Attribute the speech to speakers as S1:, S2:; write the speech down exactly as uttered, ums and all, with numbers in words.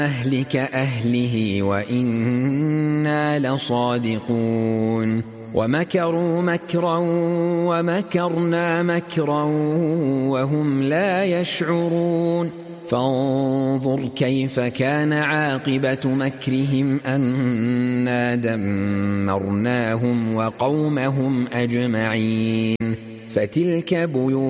S1: أهلك أهله وإنا لصادقون ومكروا مكرا ومكرنا مكرا وهم لا يشعرون فانظر كيف كان عاقبة مكرهم أنا دمرناهم وقومهم أجمعين فتلك بيوت